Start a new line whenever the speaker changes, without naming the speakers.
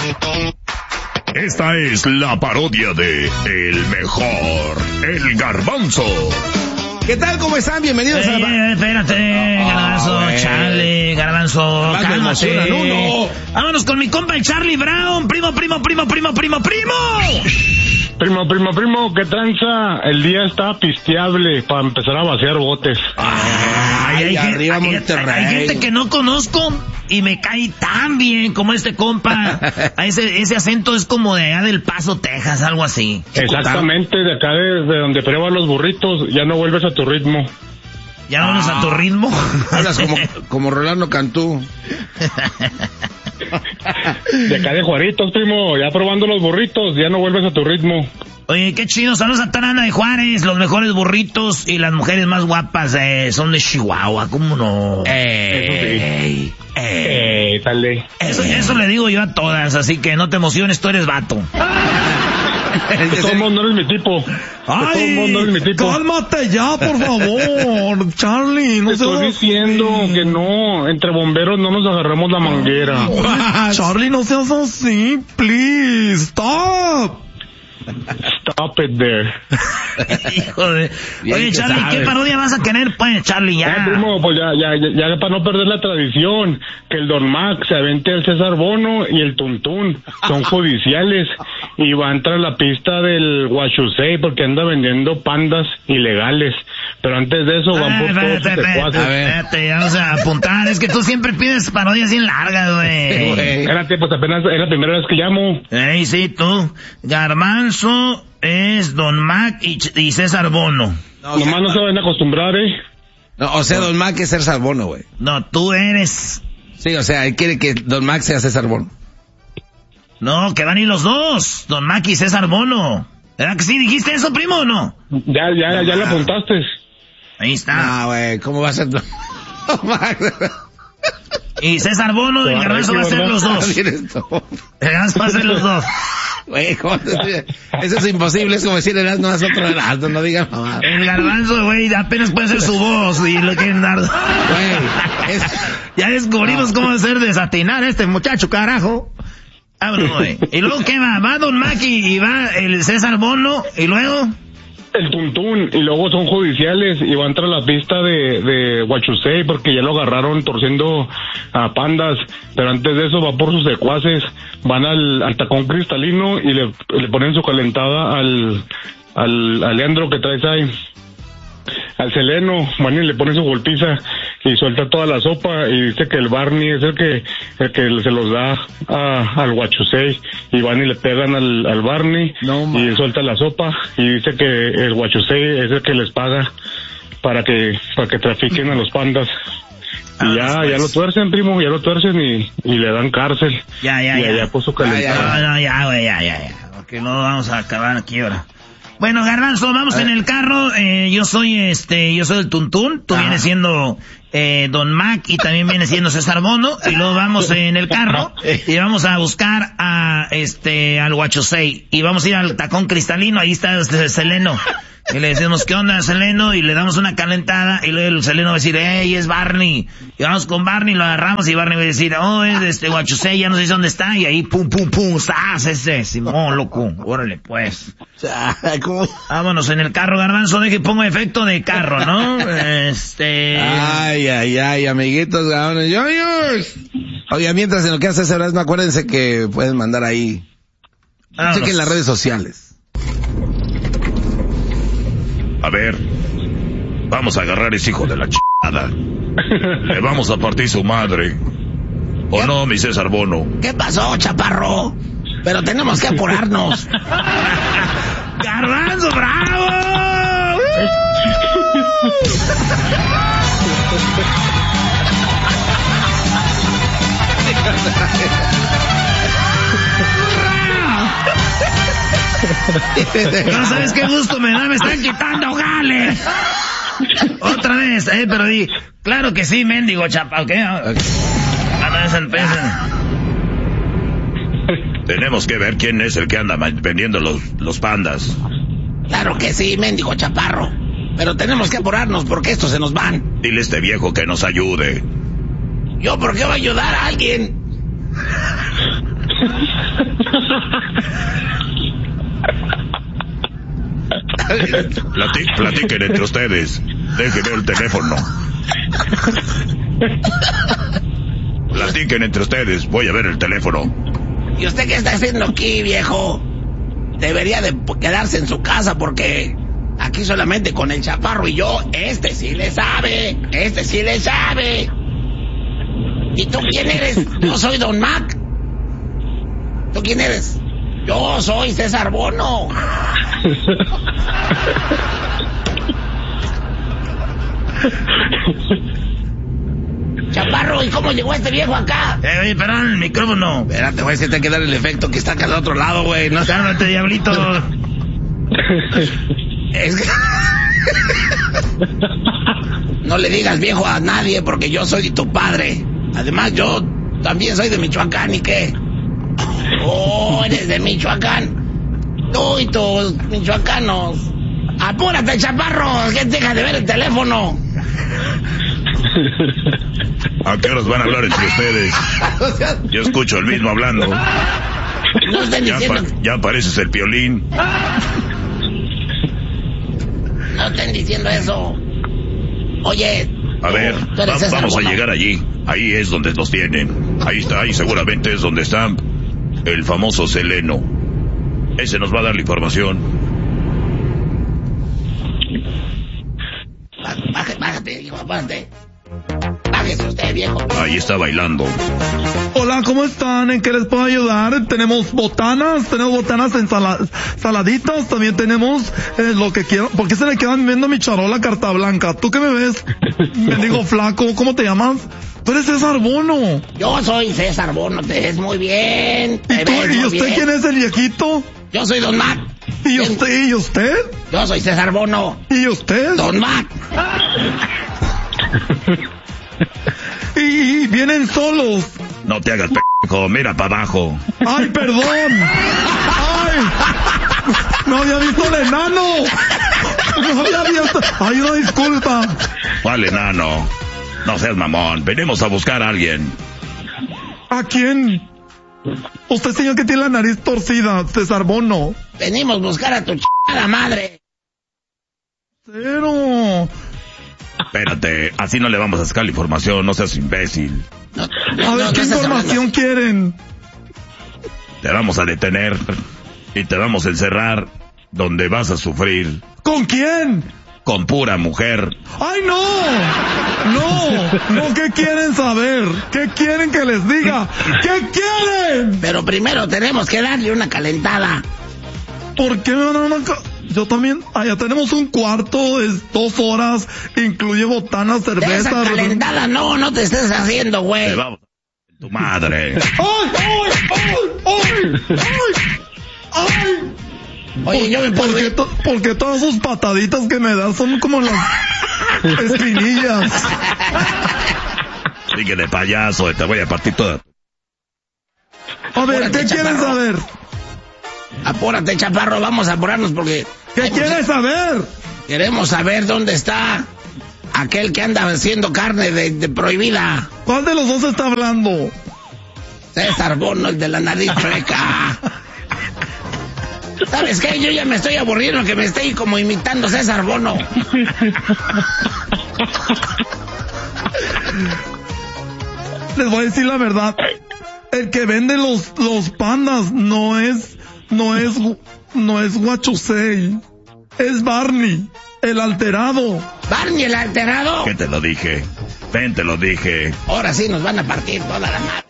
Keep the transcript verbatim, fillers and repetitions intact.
Esta es la parodia de El Mejor, El Garbanzo.
¿Qué tal? ¿Cómo están? Bienvenidos
eh,
a la...
Eh, espérate, oh, Garbanzo, eh. Charlie, Garbanzo,
Más
cálmate.
uno.
Vámonos con mi compa el Charlie Brown, primo, primo, primo, primo, primo, primo.
Primo, primo, primo, ¿qué tranza? El día está pisteable para empezar a vaciar botes.
Ay, hay,
arriba
hay,
Monterrey.
Hay gente que no conozco y me cae tan bien como este compa. ese, ese acento es como de allá del Paso, Texas, algo así.
Exactamente, de acá de, de donde prueban los burritos, ya no vuelves a tu ritmo.
¿Ya no vuelves ah, a tu ritmo?
Hablas como, como Rolando Cantú.
De acá de Juaritos, primo, ya probando los burritos, ya no vuelves a tu ritmo.
Oye, qué chido, saludos a Tarana de Juárez, los mejores burritos y las mujeres más guapas eh, son de Chihuahua, ¿cómo no?
Ey, ey, ey, dale.
Eso, eso le digo yo a todas, así que no te emociones, tú eres vato.
De todos modos no eres mi tipo.
Ay,
de todos modos no eres mi tipo.
Cálmate ya, por favor, Charlie. No
te estoy
seas
diciendo
así.
que no, entre bomberos no nos agarramos la manguera.
Charlie, no seas así, please, stop.
Stop it there.
Hijo de... Oye, Charlie, ¿qué parodia vas a querer, pues, Charlie? Ya.
Ya, primo, pues ya, ya, ya, ya para no perder la tradición, que el Don Max se avente el César Bono y el Tuntún, son judiciales, y va a entrar a la pista del Huachusei porque anda vendiendo pandas ilegales. Pero antes de eso van por todos sus secuaces.
Espérate, vamos a apuntar, es que tú siempre pides parodias bien largas, güey.
Espérate, pues apenas es la primera vez que llamo.
Ey, sí, tú, Garbanzo es Don Mac y, y César Bono.
No, nomás no se van a acostumbrar, ¿eh?
No, o sea, Don Mac es César Bono, güey.
No, tú eres...
Sí, o sea, él quiere que Don Mac sea César Bono.
No, que van a ir los dos, Don Mac y César Bono. ¿Verdad que sí dijiste eso, primo, o no?
Ya, ya, ya le apuntaste.
Ahí está.
Ah, güey, ¿cómo va a ser Don Mac?
Y César Bono y Garbanzo va a ser los dos. Garbanzo va a ser los dos.
Güey, eso es imposible, es como decir Erasmo es otro Erasmo, no digan mamá.
El Garbanzo, güey, apenas puede hacer su voz y lo quieren dar.
Güey, es...
Ya descubrimos cómo hacer desatinar a este muchacho, carajo. Vámonos, güey. Y luego, ¿qué va? Va Don Maki y va el César Bono y luego...
El Tuntún, y luego son judiciales y va a entrar a la pista de, de Huachusei porque ya lo agarraron torciendo a pandas, pero antes de eso va por sus secuaces, van al, al tacón cristalino y le, le ponen su calentada al, al, al Leandro que traes ahí, al Seleno, van y le ponen su golpiza y suelta toda la sopa y dice que el Barney es el que el que se los da a, al Huachusei y van y le pegan al, al Barney no, y suelta la sopa y dice que el Huachusei es el que les paga para que para que trafiquen a los pandas. Y ya, ya lo tuercen, primo, ya lo tuercen y, y le dan cárcel.
Ya, ya,
y
ya.
allá puso calentada.
No, no, ya, güey, ya, ya, ya. Porque no vamos a acabar aquí ahora. Bueno, Garbanzo, vamos en el carro, eh, yo soy este, yo soy el Tuntún, tú ah. vienes siendo eh, Don Mac y también viene siendo César Bono, y luego vamos en el carro y vamos a buscar a este, al Huachusei, y vamos a ir al tacón cristalino, ahí está este Seleno. Y le decimos, ¿qué onda, Seleno? Y le damos una calentada, y luego el Seleno va a decir, ¡ey, es Barney! Y vamos con Barney, lo agarramos, y Barney va a decir, oh, es este Huachusei, ya no sé dónde está, y ahí, pum, pum, pum, ¡zas! Ese, Simón, loco, órale, pues.
¿Cómo?
Vámonos en el carro, Garbanzo, deje que pongo efecto de carro, ¿no? Este...
Ay, ay, ay, amiguitos, cabrones, yo, Oiga, mientras en lo que hace ese Erasmo, acuérdense que pueden mandar ahí. Vámonos. Chequen las redes sociales.
A ver, vamos a agarrar ese hijo de la chingada. Le vamos a partir su madre. ¿O no, mi César Bono?
¿Qué pasó, chaparro? Pero tenemos que apurarnos. ¡Garbanzo, bravo! No sabes qué gusto me da, me están quitando jale. Otra vez, eh, pero di, claro que sí, mendigo chapa, ¿ok? okay.
Tenemos que ver quién es el que anda vendiendo los, los pandas.
Claro que sí, mendigo chaparro. Pero tenemos que apurarnos porque estos se nos van.
Dile a este viejo que nos ayude.
¿Yo por qué voy a ayudar a alguien?
Plati- platiquen entre ustedes. Déjenme el teléfono. Platiquen entre ustedes. Voy a ver el teléfono.
¿Y usted qué está haciendo aquí, viejo? Debería de quedarse en su casa porque aquí solamente con el Chaparro y yo, este sí le sabe, este sí le sabe. ¿Y tú quién eres? Yo soy Don Mac. ¿Tú quién eres? Yo soy César Bono. Chaparro, ¿y cómo llegó este viejo acá?
Eh, oye, perdón, el micrófono.
Espérate, güey, se te queda el efecto que está acá al otro lado, güey. No,
Cálmate, diablito.
es que... No le digas viejo a nadie porque yo soy tu padre. Además, yo también soy de Michoacán, ¿y qué? Oh, eres de Michoacán. Tú y tus michoacanos. Apúrate, Chaparro, que deja de ver el teléfono.
¿A qué horas van a hablar entre ustedes? Yo escucho el mismo hablando.
No estén
Ya,
diciendo...
pa- ya pareces el Piolín.
No estén diciendo eso. Oye...
A ver,
tú eres
va-
César
vamos a
Bono.
llegar allí. Ahí es donde nos tienen. Ahí está, ahí seguramente es donde está el famoso Seleno. Ese nos va a dar la información.
Bájate, bájate, hijo, bájate. Bájese usted, viejo.
Ahí está bailando.
Hola, ¿cómo están? ¿En qué les puedo ayudar? Tenemos botanas, tenemos botanas en sala- saladitas, también tenemos eh, lo que quieran. ¿Por qué se le quedan viendo mi charola carta blanca? ¿Tú qué me ves? Me digo flaco, ¿cómo te llamas? Tú eres César Bono.
Yo soy César Bono, te ves muy bien. Te
¿Y, tú,
ves
¿y
muy
usted
bien.
quién es el viejito?
Yo soy Don Mac.
¿Y usted? ¿Y usted?
Yo soy César Bono.
¿Y usted?
Don Mac.
Y, y vienen solos.
No te hagas p***, mira para abajo.
¡Ay, perdón! ¡Ay! ¡No había visto el enano! ¡No había visto! ¡Ay, una disculpa!
¿Cuál enano? No seas mamón, venimos a buscar a alguien.
¿A quién? Usted, señor, que tiene la nariz torcida, César Bono.
Venimos a buscar a tu chingada madre.
Cero.
Espérate, así no le vamos a sacar la información, no seas imbécil.
No,
A
no,
ver,
no,
¿qué
no estás
información
hablando.
quieren?
Te vamos a detener y te vamos a encerrar donde vas a sufrir
¿Con quién?
con pura mujer.
¡Ay, no! No, no, ¿qué quieren saber? ¿Qué quieren que les diga? ¿Qué quieren?
Pero primero tenemos que darle una calentada.
¿Por qué me van a dar una ca- Yo también, allá tenemos un cuarto de dos horas, incluye botanas,
De
cerveza.
esa calentada no, no te estés haciendo,
Te
güey.
vamos a... tu madre.
¡Ay, ay, ay, ay, ay! ¡Ay!
Oye, yo me
¿Por
puedo
qué,
ir.
to- por qué todas sus pataditas que me das son como las espinillas?
Sigue de payaso, te voy a partir toda.
A ver,
Apúrate,
¿qué quieren
chaparro.
saber?
Apúrate, Chaparro, vamos a apurarnos porque...
¿Qué
Ay,
quieres saber?
Queremos saber dónde está aquel que anda haciendo carne de, de prohibida.
¿Cuál de los dos está hablando?
César Bono, el de la nariz chueca. ¿Sabes qué? Yo ya me estoy aburriendo que me esté como imitando César Bono.
Les voy a decir la verdad. El que vende los, los pandas no es, no es, no es Huachusei. Es Barney, el alterado.
Barney el alterado.
¿Qué te lo dije? Ven, te lo dije.
Ahora sí nos van a partir toda la madre.